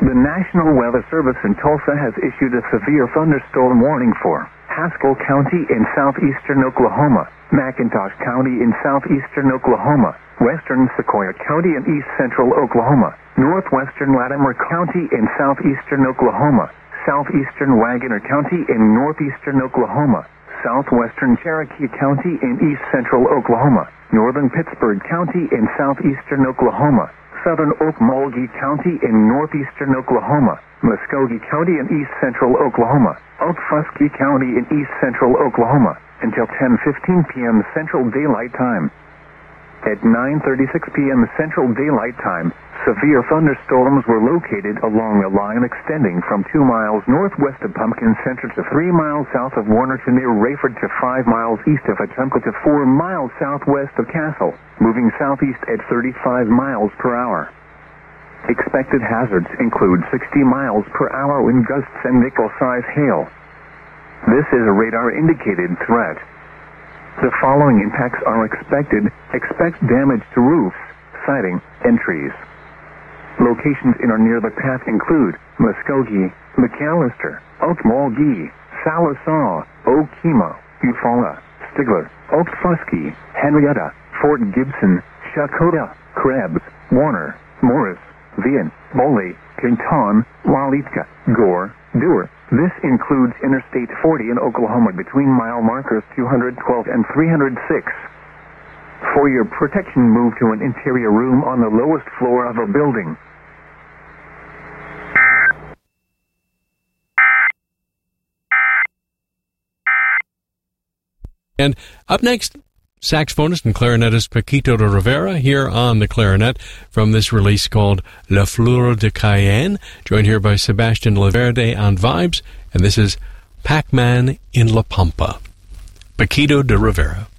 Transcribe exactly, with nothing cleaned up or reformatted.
The National Weather Service in Tulsa has issued a severe thunderstorm warning for Haskell County in southeastern Oklahoma, McIntosh County in southeastern Oklahoma, western Sequoia County in east central Oklahoma, northwestern Latimer County in southeastern Oklahoma, southeastern Wagoner County in northeastern Oklahoma, southwestern Cherokee County in east central Oklahoma, northern Pittsburgh County in southeastern Oklahoma, southern Okmulgee County in northeastern Oklahoma, Muskogee County in east central Oklahoma, Okfuskee County in east central Oklahoma, until ten fifteen p.m. Central Daylight Time. At nine thirty-six p.m. Central Daylight Time, severe thunderstorms were located along a line extending from two miles northwest of Pumpkin Center to three miles south of Warner to near Rayford to five miles east of Wetumpka to four miles southwest of Castle, moving southeast at thirty-five miles per hour. Expected hazards include sixty miles per hour wind gusts and nickel-size hail. This is a radar-indicated threat. The following impacts are expected. Expect damage to roofs, siding, and trees. Locations in or near the path include Muskogee, McAllister, Okmulgee, Salisaw, Okemo, Eufaula, Stigler, Okfuskee, Henrietta, Fort Gibson, Shakota, Krebs, Warner, Morris, Vian, Boley, Quinton, Walitka, Gore, Dewar. This includes Interstate forty in Oklahoma between mile markers two twelve and three oh six. For your protection, move to an interior room on the lowest floor of a building. And up next, saxophonist and clarinetist Paquito de Rivera here on the clarinet from this release called La Fleur de Cayenne, joined here by Sebastian Laverde on vibes, and this is Pac-Man in La Pampa. Paquito de Rivera.